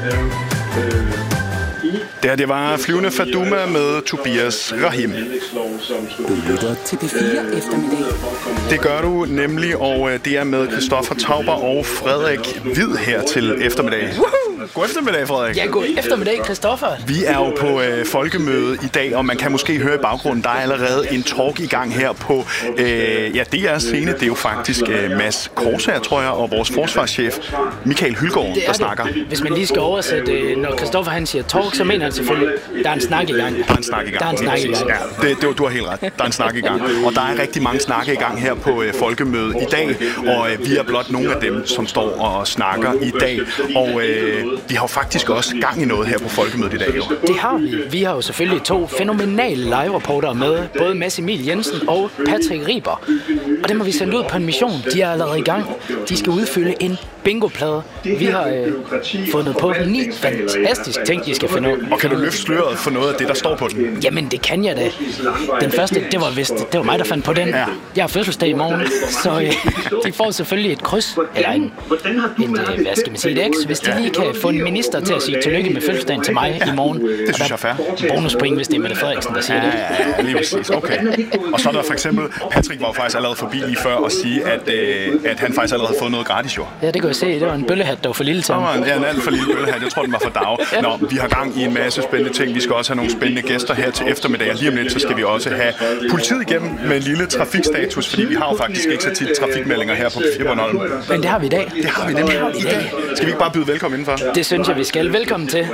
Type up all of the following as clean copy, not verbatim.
Det var Flyvende Faduma med Tobias Rahim. Du lytter til P4 eftermiddag. Det gør du nemlig, og det er med Christoffer Tauber og Frederik Hvid her til eftermiddag. God eftermiddag, Frederik. Ja, god eftermiddag, Christoffer. Vi er jo på folkemøde i dag, og man kan måske høre i baggrunden, der er allerede en talk i gang her på DR's scene. Det er jo faktisk Mads Korsager, tror jeg, og vores forsvarschef Michael Hylgaard, der snakker. Hvis man lige skal oversætte, når Christoffer han siger talk, så mener han selvfølgelig, der er en snak i gang. Der er en snak i gang. Ja, du har helt ret. Der er en snak i gang. Og der er rigtig mange snakke i gang her på folkemødet i dag, og vi er blot nogle af dem, som står og snakker i dag. Og vi har jo faktisk også gang i noget her på folkemødet i dag. Jo. Det har vi. Vi har jo selvfølgelig 2 fænomenale live-reportere med, både Mads Emil Jensen og Patrick Riber. Og dem har vi sendt ud på en mission. De er allerede i gang. De skal udfylde en bingoplade. Vi har fundet på 9 fantastiske ting, de skal finde ud. Og kan du løfte sløret for noget af det, der står på den? Jamen, det kan jeg da. Den første, det var mig, der fandt på den. Ja. Jeg har fødselsdag i morgen, så de får selvfølgelig et kryds, eller hvad skal man sige, et X, hvis de lige kan få en minister til at sige tillykke med fødselsdagen til mig i morgen. Det synes jeg er fair. Bonuspoint, hvis det er Mette Frederiksen, der siger det. Ja, lige præcis. Okay. Og så er der for eksempel, Patrick var jo faktisk allerede forbi lige før og sige, at han faktisk allerede havde fået noget gratis, jo. Ja, det kan jeg se. Det var en bøllehat, der var for lille til ham. Ja, en alt for lille bøllehat. Jeg tror, den var for dag. Nå, vi har gang i en masse spændende ting. Vi skal også have nogle spændende gæster her til eftermiddag. Og lige om lidt, så skal vi også have politiet igennem med en lille trafikstatus, fordi vi har jo faktisk ikke så tit trafikmeldinger her på P4 Bornholm. Men det har vi i dag. Det har vi nemlig i dag. Skal vi ikke bare byde velkommen indenfor? Det synes jeg, vi skal. Velkommen til.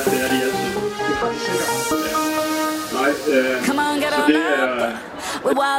Come on, get on up. We're wild